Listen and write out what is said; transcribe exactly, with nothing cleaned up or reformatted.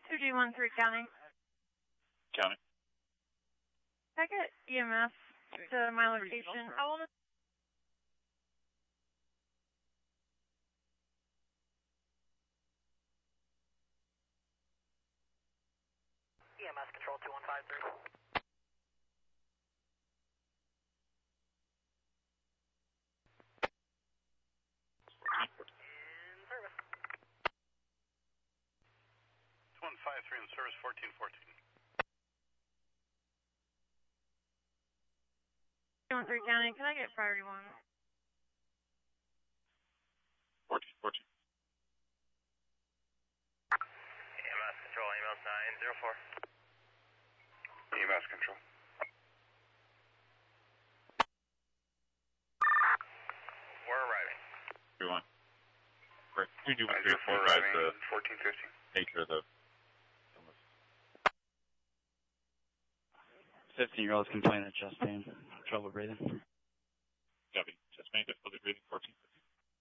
two G one three County. County. Can I get E M S to my location? How old is E M S control two one five three. In service. two one five three in service, fourteen fourteen. two one three County? Can I get priority one? fourteen fourteen. E M S control, E M S nine zero four. E M S control. We're arriving. three one. Great. We do nine three zero four guys arriving, to fourteen fifteen. take care of the illness. fifteen-year-old's complaining of chest pain, trouble breathing. Copy. Chest pain, difficulty breathing, fourteen fifteen.